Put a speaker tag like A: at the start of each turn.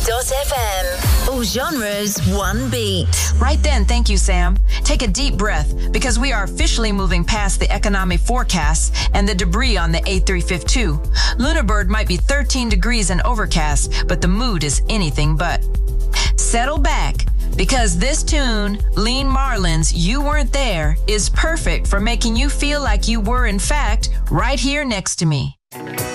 A: Equinox.fm. All genres, one beat.
B: Right then, thank you, Sam. Take a deep breath, because we are officially moving past the economic forecasts and the debris on the A352. Lunarbird might be 13 degrees and overcast, but the mood is anything but. Settle back, because this tune, Lean Marlin's You Weren't There, is perfect for making you feel like you were, in fact, right here next to me.